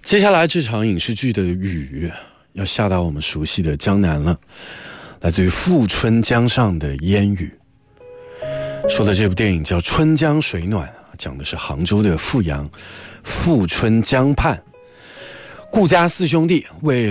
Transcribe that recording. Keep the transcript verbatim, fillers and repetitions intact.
接下来这场影视剧的雨要下到我们熟悉的江南了，来自于富春江上的烟雨。说的这部电影叫《春江水暖》，讲的是杭州的富阳富春江畔，顾家四兄弟为